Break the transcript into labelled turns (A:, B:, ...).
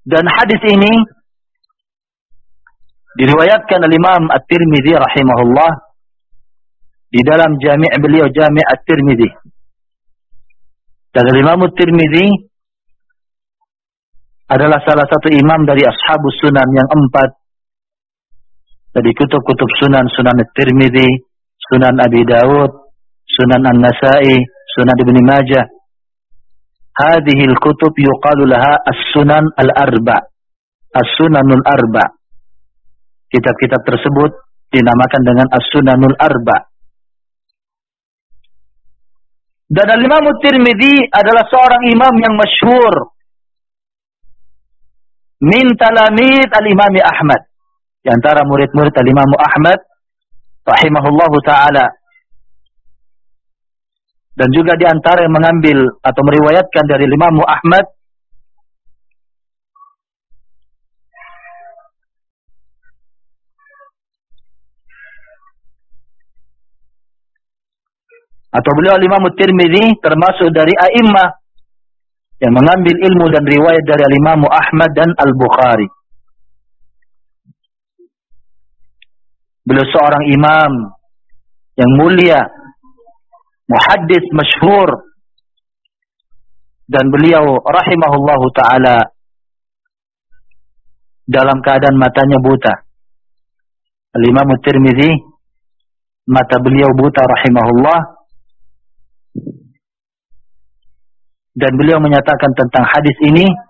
A: Dan hadis ini diriwayatkan oleh Imam At-Tirmidzi rahimahullah di dalam jami' beliau, Jami' At-Tirmidzi. Dan Imam At-Tirmidzi adalah salah satu imam dari ashabus sunan yang 4 dari kutub-kutub sunan, Sunan At-Tirmidzi, Sunan Abi Dawud, Sunan An-Nasa'i, Sunan Ibn Majah. Hadhihi al-kutub yuqalu laha as-sunan al-arba', as-sunanul arba'. Kitab-kitab tersebut dinamakan dengan as-sunanul arba'. Dan Al-Imam At-Tirmidzi adalah seorang imam yang masyhur min talamid Al-Imam Ahmad, di antara murid-murid Al-Imam Ahmad rahimahullahu ta'ala. Dan juga di antara yang mengambil atau meriwayatkan dari Imam Ahmad atau beliau Imam Tirmidzi termasuk dari a'immah yang mengambil ilmu dan riwayat dari Imam Ahmad dan Al-Bukhari. Beliau seorang imam yang mulia, muhaddits masyhur, dan beliau rahimahullahu ta'ala dalam keadaan matanya buta. Al-Imam Tirmidzi, mata beliau buta rahimahullah, dan beliau menyatakan tentang hadis ini,